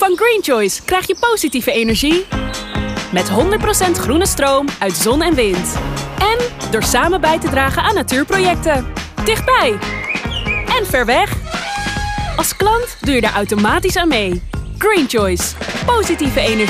Van Green Choice krijg je positieve energie met 100% groene stroom uit zon en wind. En door samen bij te dragen aan natuurprojecten. Dichtbij en ver weg. Als klant doe je daar automatisch aan mee. Green Choice. Positieve energie.